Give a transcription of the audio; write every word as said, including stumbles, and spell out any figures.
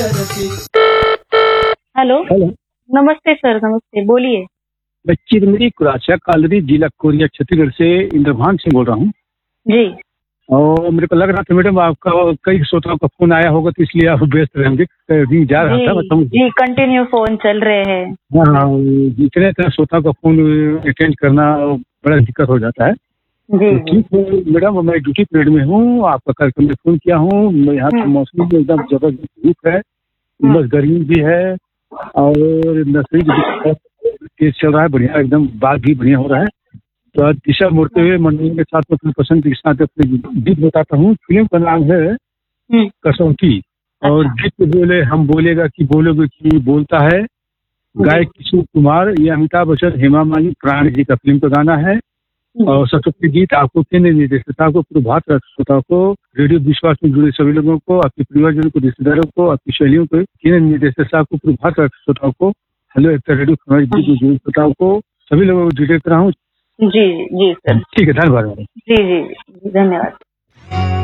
Hello, hello. नमस्ते sir, नमस्ते, बोलिए। मैं चिरमिरी कुराचा कॉलोनी जिला कोरिया छत्तीसगढ़ से इंद्रभान सिंह बोल रहा हूँ। जी। और मेरे को लग रहा था मैडम आपका कई श्रोताओं का फोन आया होगा, तो इसलिए आप व्यस्त रहेंगे। कहीं जा रहा था जी, मतलब जी, कंटिन्यू फोन चल रहे हैं। हाँ हाँ, इतने इतने श्रोताओं का फोन अटेंड करना बड़ा दिक्कत हो जाता है। जी, तो जी। ठीक है मैडम, मैं ड्यूटी पीरियड में हूँ, आपका कार्यक्रम में फोन किया हूँ। मैं यहाँ का हुँ, मौसम भी एकदम जबरदस्त धूप है, हुँ। उमस गर्मी भी है, और नर्सरी भी तेज चल रहा है, बढ़िया एकदम, बाग भी बढ़िया हो रहा है। तो आज दिशा मोड़ते हुए मंडली के साथ में अपनी पसंद के साथ अपने गीत बताता हूँ। फिल्म का नाम है हुँ, कसौटी। और अच्छा। गीत बोले हम बोलेगा कि बोलोगे कि बोलता है, गायक जी, किशोर कुमार, ये अमिताभ बच्चन, हेमा मालिनी, प्राण जी का फिल्म का गाना है। जी, और सबसे गीत आपको केंद्र निर्देशता को, प्रभात श्रोताओं को, रेडियो विश्वास में जुड़े सभी लोगों को, आपके परिवारजनों को, रिश्तेदारों को, आपकी शैलियों को, केंद्र निर्देशता को, प्रभात श्रोताओं को, हेलो एक रेडियो हुँ। में जुड़े श्रोताओं को, सभी लोगों को डिटेक्ट रहा हूँ। जी, जी सर। ठीक है, धन्यवाद। जी, जी, जी, धन्यवाद।